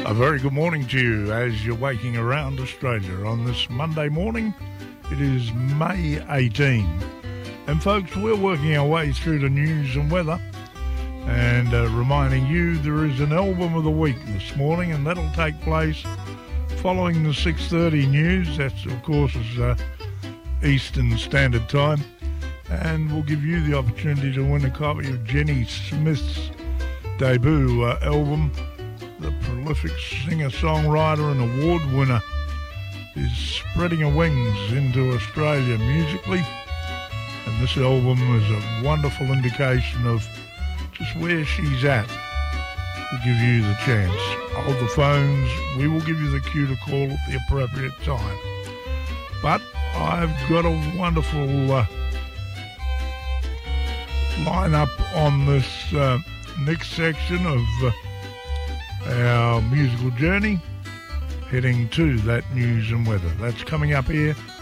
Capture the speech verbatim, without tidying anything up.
A very good morning to you as you're waking around Australia on this Monday morning. It is May eighteenth. And folks, we're working our way through the news and weather and uh, reminding you there is an album of the week this morning, and that'll take place following the six thirty news. That's, of course, is uh, Eastern Standard Time. And we'll give you the opportunity to win a copy of Jenny Smith's debut uh, album. The prolific singer-songwriter and award winner is spreading her wings into Australia musically, and this album is a wonderful indication of just where she's at. We'll give you the chance. Hold the phones. We will give you the cue to call at the appropriate time. But I've got a wonderful uh, lineup on this uh, next section of uh, our musical journey, heading to that news and weather. That's coming up here